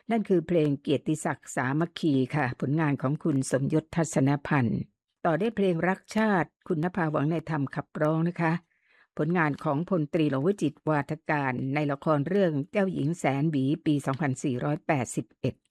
นั่นคือเพลงเกียรติศักดิ์สามัคคีค่ะผลงานของคุณสมยศทัศนพันธ์ต่อด้วยเพลงรักชาติคุณนภาหวังในธรรมขับร้องนะคะผลงานของพลตรีหลวงวิจิตรวาทการในละครเรื่องเจ้าหญิงแสนหวีปี2481